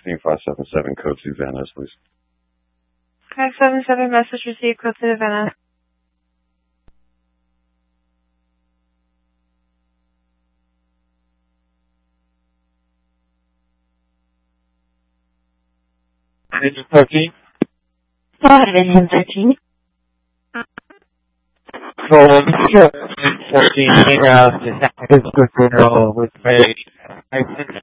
16577, code to Van Ness, please. 577, message received, code to Van Ness. Engine 13. Go ahead, Engine 13. Control, Engine 14, en route to San Francisco General with May.